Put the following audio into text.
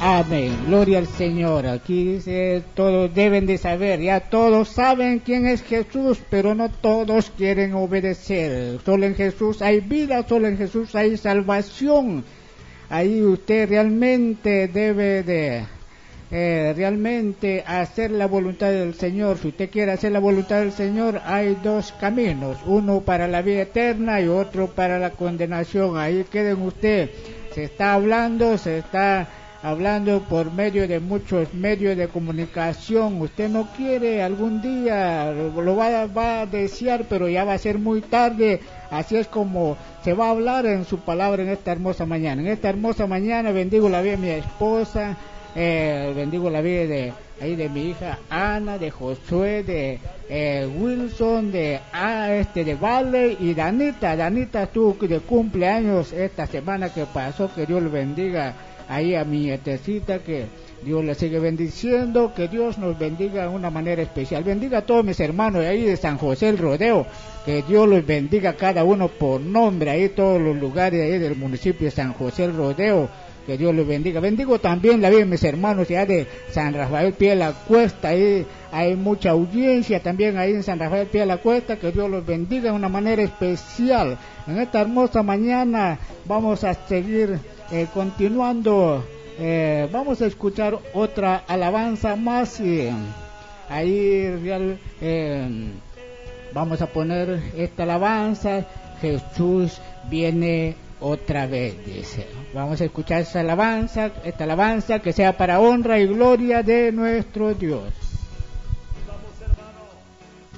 Amén, gloria al Señor. Aquí dice, todos deben de saber, ya todos saben quién es Jesús, pero no todos quieren obedecer. Solo en Jesús hay vida, solo en Jesús hay salvación. Ahí usted realmente debe de realmente hacer la voluntad del Señor. Si usted quiere hacer la voluntad del Señor, hay dos caminos, uno para la vida eterna y otro para la condenación. Ahí queden usted, se está hablando por medio de muchos medios de comunicación. Usted no quiere, algún día lo va a desear, pero ya va a ser muy tarde. Así es como se va a hablar en su palabra en esta hermosa mañana. En esta hermosa mañana bendigo la vida de mi esposa, bendigo la vida de mi hija Ana, de Josué, de Wilson, de Vale y Danita. Danita estuvo de cumpleaños esta semana que pasó. Que Dios le bendiga ahí a mi nietecita, que Dios le sigue bendiciendo, que Dios nos bendiga de una manera especial. Bendiga a todos mis hermanos de ahí de San José el Rodeo, que Dios los bendiga a cada uno por nombre, ahí todos los lugares ahí del municipio de San José el Rodeo, que Dios los bendiga. Bendigo también la vida de mis hermanos ya de San Rafael Pie de la Cuesta, ahí hay mucha audiencia también ahí en San Rafael Pie de la Cuesta, que Dios los bendiga de una manera especial. En esta hermosa mañana vamos a seguir continuando, vamos a escuchar otra alabanza más, vamos a poner esta alabanza, Jesús viene otra vez, dice. Vamos a escuchar esta alabanza que sea para honra y gloria de nuestro Dios.